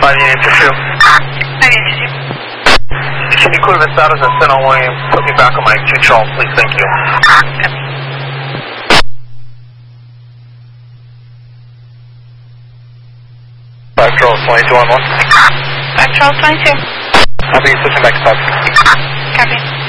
5822. 5822. Can you clear the status at St. William? Put me back on my 2 Charles, please. Thank you. Five Charles 22 on 1. 5 Charles 22. I'll be switching back to 5. Copy.